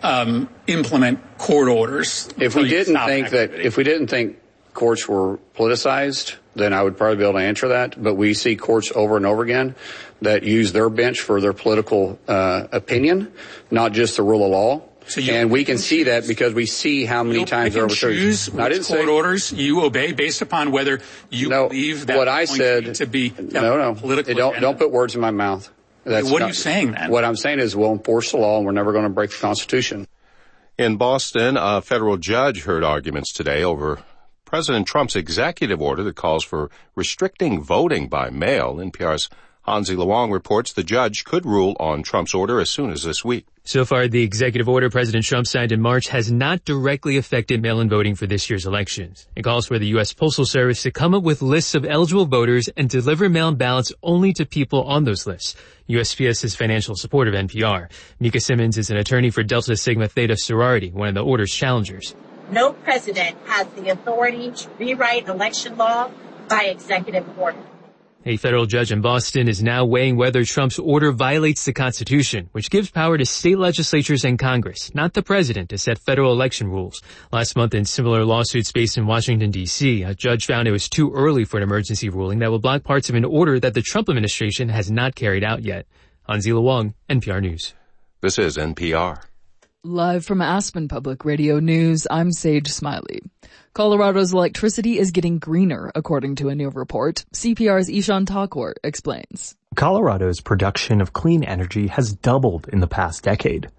implement court orders. If we didn't think courts were politicized, then I would probably be able to answer that. But we see courts over and over again that use their bench for their political opinion, not just the rule of law. And we can see that because we see how many times they're overturned. I didn't say court orders you obey based upon whether you believe that what I said to be political. Don't put words in my mouth. What are you saying then? What I'm saying is we'll enforce the law and we're never going to break the Constitution. In Boston, a federal judge heard arguments today over President Trump's executive order that calls for restricting voting by mail. NPR's Hansi Luong reports the judge could rule on Trump's order as soon as this week. So far, the executive order President Trump signed in March has not directly affected mail-in voting for this year's elections. It calls for the U.S. Postal Service to come up with lists of eligible voters and deliver mail-in ballots only to people on those lists. USPS is financial support of NPR. Mika Simmons is an attorney for Delta Sigma Theta sorority, one of the order's challengers. No president has the authority to rewrite election law by executive order. A federal judge in Boston is now weighing whether Trump's order violates the Constitution, which gives power to state legislatures and Congress, not the president, to set federal election rules. Last month, in similar lawsuits based in Washington, D.C., a judge found it was too early for an emergency ruling that will block parts of an order that the Trump administration has not carried out yet. Hansi Luong, NPR News. This is NPR. Live from Aspen Public Radio News, I'm Sage Smiley. Colorado's electricity is getting greener, according to a new report. CPR's Ishan Thakur explains. Colorado's production of clean energy has doubled in the past decade.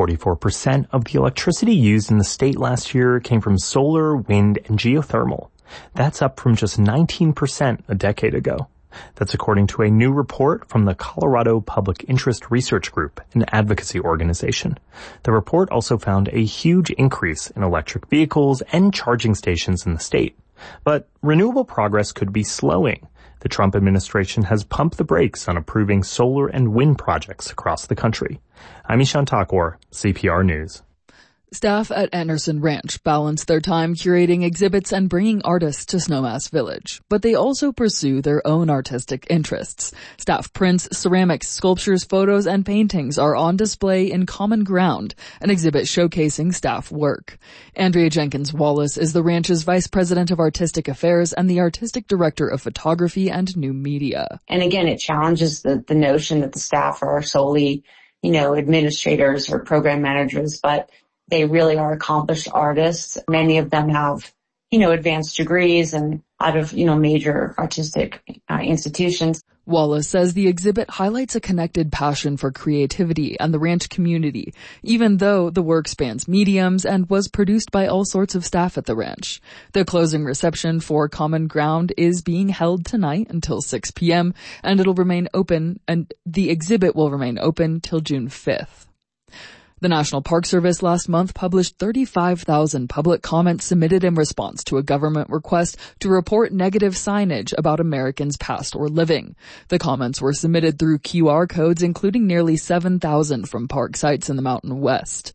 44% of the electricity used in the state last year came from solar, wind, and geothermal. That's up from just 19% a decade ago. That's according to a new report from the Colorado Public Interest Research Group, an advocacy organization. The report also found a huge increase in electric vehicles and charging stations in the state. But renewable progress could be slowing. The Trump administration has pumped the brakes on approving solar and wind projects across the country. I'm Ishan Thakur, CPR News. Staff at Anderson Ranch balance their time curating exhibits and bringing artists to Snowmass Village, but they also pursue their own artistic interests. Staff prints, ceramics, sculptures, photos, and paintings are on display in Common Ground, an exhibit showcasing staff work. Andrea Jenkins Wallace is the ranch's vice president of artistic affairs and the artistic director of photography and new media. And again, it challenges the notion that the staff are solely, administrators or program managers, but they really are accomplished artists. Many of them have, advanced degrees and out of, major artistic institutions. Wallace says the exhibit highlights a connected passion for creativity and the ranch community, even though the work spans mediums and was produced by all sorts of staff at the ranch. The closing reception for Common Ground is being held tonight until 6 p.m. and it'll remain open, and the exhibit will remain open till June 5th. The National Park Service last month published 35,000 public comments submitted in response to a government request to report negative signage about Americans past or living. The comments were submitted through QR codes, including nearly 7,000 from park sites in the Mountain West.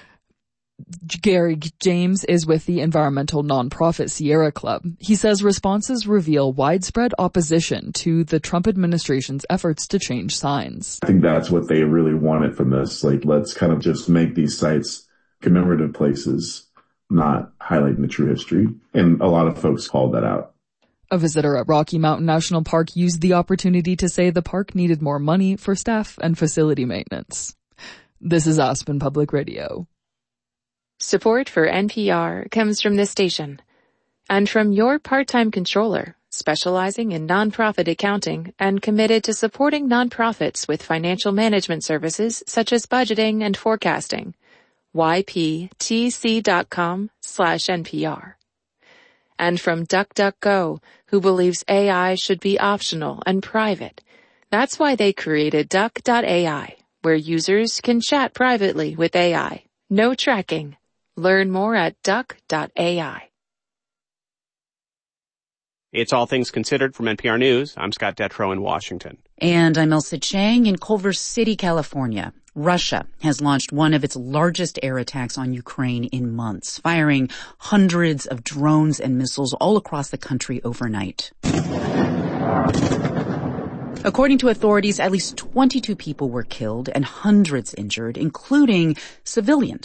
Gary James is with the environmental nonprofit Sierra Club. He says responses reveal widespread opposition to the Trump administration's efforts to change signs. I think that's what they really wanted from this. Let's kind of just make these sites commemorative places, not highlighting the true history. And a lot of folks called that out. A visitor at Rocky Mountain National Park used the opportunity to say the park needed more money for staff and facility maintenance. This is Aspen Public Radio. Support for NPR comes from this station and from your part-time controller, specializing in nonprofit accounting and committed to supporting nonprofits with financial management services such as budgeting and forecasting. yptc.com/NPR. And from DuckDuckGo, who believes AI should be optional and private. That's why they created Duck.ai, where users can chat privately with AI. No tracking. Learn more at duck.ai. It's All Things Considered from NPR News. I'm Scott Detrow in Washington. And I'm Elsa Chang in Culver City, California. Russia has launched one of its largest air attacks on Ukraine in months, firing hundreds of drones and missiles all across the country overnight. According to authorities, at least 22 people were killed and hundreds injured, including civilians.